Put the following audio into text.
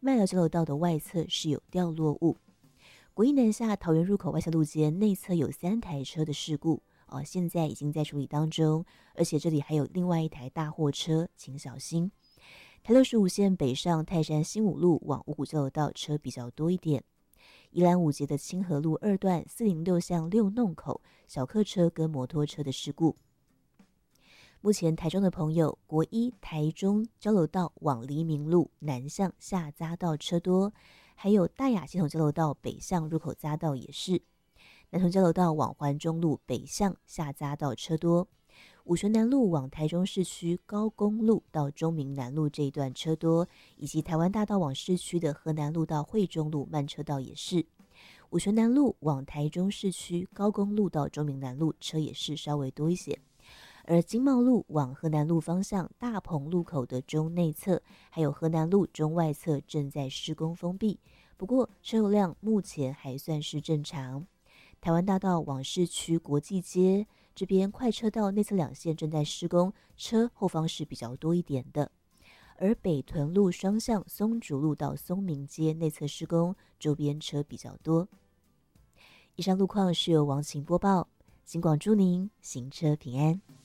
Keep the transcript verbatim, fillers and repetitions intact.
麦寮交流道的外侧是有掉落物。国一南下桃园入口外侧路肩内侧有三台车的事故，哦，现在已经在处理当中，而且这里还有另外一台大货车，请小心。台六十五线北上泰山新五路往五股交流道车比较多一点。宜兰五节的清河路二段四零六巷六弄口小客车跟摩托车的事故。目前台中的朋友，国一台中交流道往黎明路南向下匝道车多，还有大雅系统交流道北向入口匝道也是。南投交流道往环中路北向下匝道车多。五权南路往台中市区高公路到中明南路这一段车多，以及台湾大道往市区的河南路到惠中路慢车道也是。五权南路往台中市区高公路到中明南路车也是稍微多一些。而经贸路往河南路方向大鹏路口的中内侧，还有河南路中外侧正在施工封闭，不过车流量目前还算是正常。台湾大道往市区国际街这边快车道内侧两线正在施工，车后方是比较多一点的。而北屯路双向松竹路到松明街内侧施工，周边车比较多。以上路况是由王晴播报，警广祝您行车平安。